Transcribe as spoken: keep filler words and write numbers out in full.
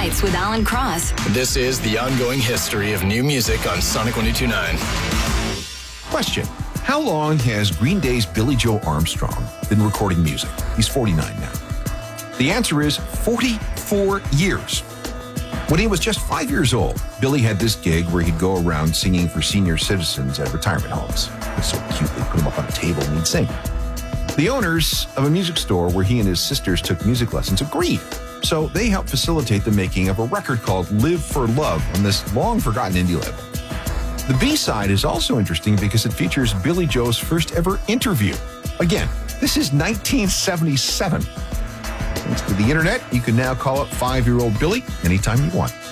Nights with Alan Cross. This is the ongoing history of new music on Sonic one oh two point nine. Question. How long has Green Day's Billy Joe Armstrong been recording music? He's forty-nine now. The answer is forty-four years. When he was just five years old, Billy had this gig where he'd go around singing for senior citizens at retirement homes. It was so cute, they put him up on a table and he'd sing. The owners of a music store where he and his sisters took music lessons agreed. So they helped facilitate the making of a record called Live for Love on this long-forgotten indie label. The B-side is also interesting because it features Billy Joe's first ever interview. Again, this is nineteen seventy-seven. Thanks to the internet, you can now call up five-year-old Billy anytime you want.